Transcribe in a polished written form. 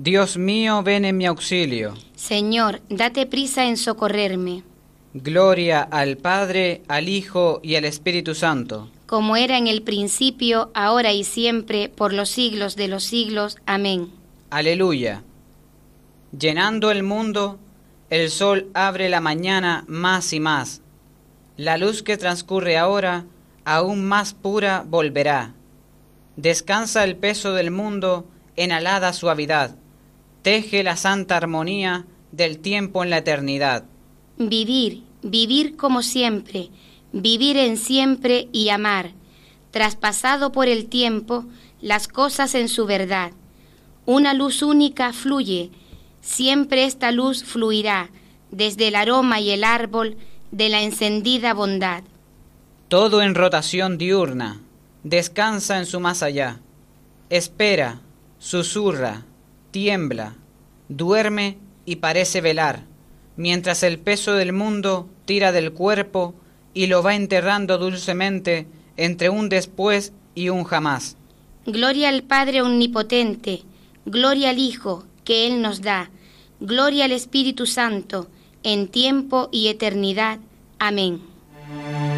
Dios mío, ven en mi auxilio. Señor, date prisa en socorrerme. Gloria al Padre, al Hijo y al Espíritu Santo. Como era en el principio, ahora y siempre, por los siglos de los siglos. Amén. Aleluya. Llenando el mundo, el sol abre la mañana más y más. La luz que transcurre ahora, aún más pura volverá. Descansa el peso del mundo en alada suavidad. Teje la santa armonía del tiempo en la eternidad. Vivir, vivir como siempre, vivir en siempre y amar, traspasado por el tiempo, las cosas en su verdad. Una luz única fluye, siempre esta luz fluirá, desde el aroma y el árbol de la encendida bondad. Todo en rotación diurna, descansa en su más allá. Espera, susurra, tiembla, duerme y parece velar, mientras el peso del mundo tira del cuerpo y lo va enterrando dulcemente entre un después y un jamás. Gloria al Padre Omnipotente, gloria al Hijo que Él nos da, gloria al Espíritu Santo, en tiempo y eternidad. Amén.